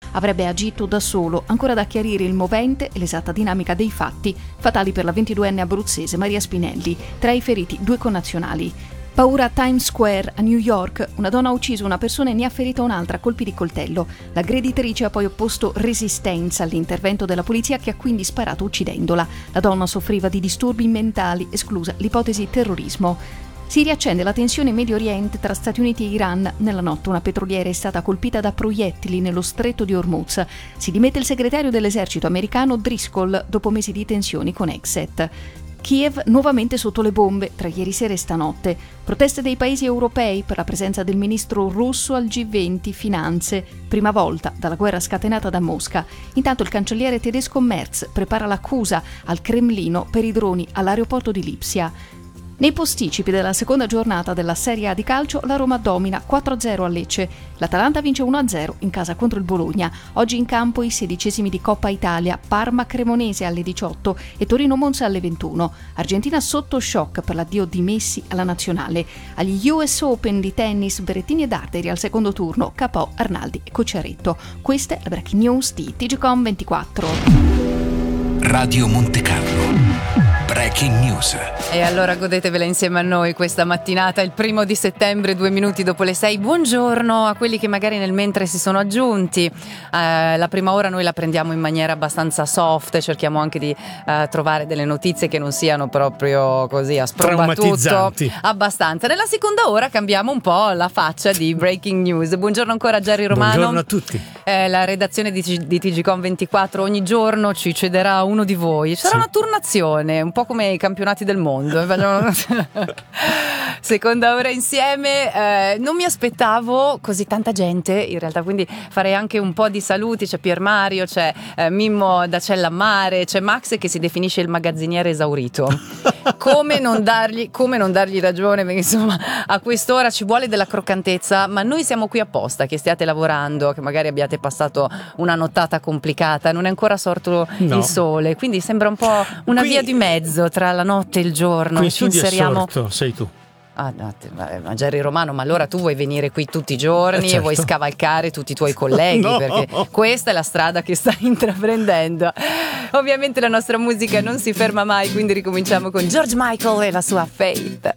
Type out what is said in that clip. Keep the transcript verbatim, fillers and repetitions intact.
avrebbe agito da solo, ancora da chiarire il movente e l'esatta dinamica dei fatti fatali per la ventiduenne abruzzese Maria Spinelli, tra i feriti due connazionali. Paura a Times Square, a New York. Una donna ha ucciso una persona e ne ha ferita un'altra a colpi di coltello. L'aggreditrice ha poi opposto resistenza all'intervento della polizia, che ha quindi sparato uccidendola. La donna soffriva di disturbi mentali, esclusa l'ipotesi terrorismo. Si riaccende la tensione in Medio Oriente tra Stati Uniti e Iran. Nella notte una petroliera è stata colpita da proiettili nello stretto di Hormuz. Si dimette il segretario dell'esercito americano Driscoll dopo mesi di tensioni con Exet. Kiev nuovamente sotto le bombe tra ieri sera e stanotte. Proteste dei paesi europei per la presenza del ministro russo al G venti Finanze, prima volta dalla guerra scatenata da Mosca. Intanto il cancelliere tedesco Merz prepara l'accusa al Cremlino per i droni all'aeroporto di Lipsia. Nei posticipi della seconda giornata della Serie A di calcio, la Roma domina quattro a zero a Lecce. L'Atalanta vince uno a zero in casa contro il Bologna. Oggi in campo i sedicesimi di Coppa Italia, Parma-Cremonese alle diciotto e Torino-Monza alle ventuno. Argentina sotto shock per l'addio di Messi alla nazionale. Agli U S Open di tennis, Berrettini ed Arteri al secondo turno, K O Arnaldi e Cocciaretto. Questa è la breaking news di T G Com ventiquattro. Radio Monte Carlo. Breaking News. E allora godetevela insieme a noi questa mattinata, il primo di settembre, due minuti dopo le sei. Buongiorno a quelli che magari nel mentre si sono aggiunti. Eh, la prima ora noi la prendiamo in maniera abbastanza soft, cerchiamo anche di eh, trovare delle notizie che non siano proprio così a sprombattuto, abbastanza. Nella seconda ora cambiamo un po' la faccia di Breaking News. Buongiorno ancora a Gerry Romano. Buongiorno a tutti. Eh, la redazione di, di T G Com ventiquattro ogni giorno ci cederà uno di voi. Sarà sì. Una turnazione, un po' come i campionati del mondo. Seconda ora insieme. Eh, non mi aspettavo così tanta gente in realtà, quindi farei anche un po' di saluti. C'è Pier Mario, c'è eh, Mimmo da Cellammare, c'è Max che si definisce il magazziniere esaurito. Come non dargli, come non dargli ragione, perché insomma a quest'ora ci vuole della croccantezza, ma noi siamo qui apposta, che stiate lavorando, che magari abbiate passato una nottata complicata, non è ancora sorto no. il sole, quindi sembra un po' una qui, via di mezzo tra la notte e il giorno. Qui ci inseriamo. È sorto, sei tu. Ah, no, ma Gerry Romano, ma allora tu vuoi venire qui tutti i giorni eh certo. e vuoi scavalcare tutti i tuoi colleghi no. perché questa è la strada che stai intraprendendo. Ovviamente la nostra musica non si ferma mai, quindi ricominciamo con George Michael e la sua Faith.